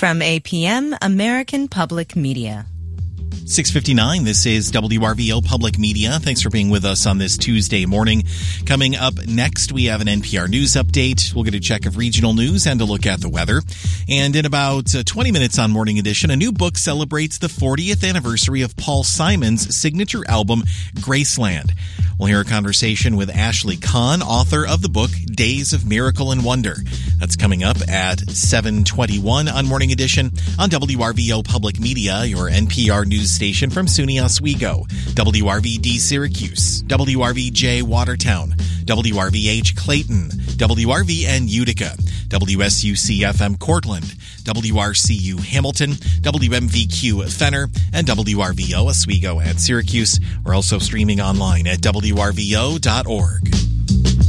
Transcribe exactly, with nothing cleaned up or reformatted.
From A P M, American Public Media. six fifty-nine, this is W R V O Public Media. Thanks for being with us on this Tuesday morning. Coming up next, we have an N P R News update. We'll get a check of regional news and a look at the weather. And in about uh, twenty minutes on Morning Edition, a new book celebrates the fortieth anniversary of Paul Simon's signature album, Graceland. We'll hear a conversation with Ashley Kahn, author of the book, Days of Miracle and Wonder. That's coming up at seven twenty-one on Morning Edition on W R V O Public Media, your N P R News station from SUNY Oswego, W R V D Syracuse, W R V J Watertown, W R V H Clayton, W R V N Utica, W S U C F M Cortland, W R C U Hamilton, W M V Q Fenner, and W R V O Oswego at Syracuse. We're also streaming online at W R V O dot org.